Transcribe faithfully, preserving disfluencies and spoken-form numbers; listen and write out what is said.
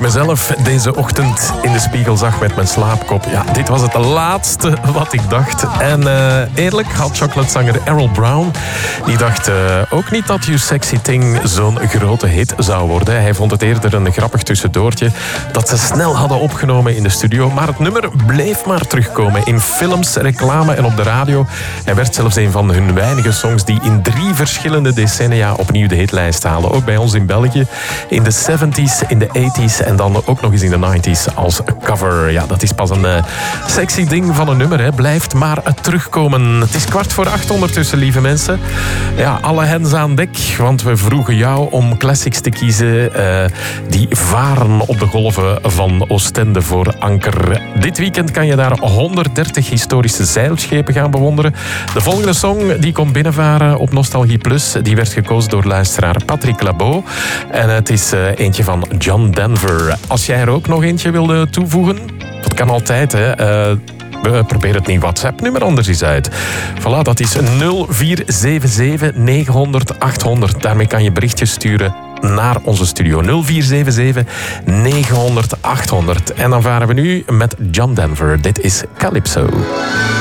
ik mezelf deze ochtend in de spiegel zag met mijn slaapkop. Ja, dit was het laatste wat ik dacht. En uh, eerlijk, Hot Chocolate-zanger Errol Brown, die dacht uh, ook niet dat You Sexy Thing zo'n grote hit zou worden. Hij vond het eerder een grappig tussendoortje dat ze snel hadden opgenomen in de studio. Maar het nummer bleef maar terugkomen in films, reclame en op de radio. Hij werd zelfs een van hun weinige songs die in drie verschillende decennia opnieuw de hitlijst haalden. Ook bij ons in België. In de zeventies, in de tachtiger en dan ook nog eens in de negentiger als cover. Ja, dat is pas een uh, sexy ding van een nummer. Hè. Blijft maar terugkomen. Het is kwart voor acht ondertussen, lieve mensen. Ja, alle hens aan dek, want we vroegen jou om classics te kiezen uh, die varen op de golven van Oostende voor anker. Dit weekend kan je daar honderddertig historische zeilschepen gaan bewonderen. De volgende song die komt binnenvaren op Nostalgie Plus, die werd gekozen door luisteraar Patrick Labo. En het is uh, eentje van John Denver. Als jij er ook nog eentje wilde toevoegen, dat kan altijd, hè. Uh, We proberen het niet WhatsApp-nummer anders eens uit. Voilà, dat is nul vier zeven zeven negen nul nul acht nul nul. Daarmee kan je berichtjes sturen naar onze studio. nul vier zeven zeven negen nul nul acht nul nul. En dan varen we nu met John Denver. Dit is Calypso.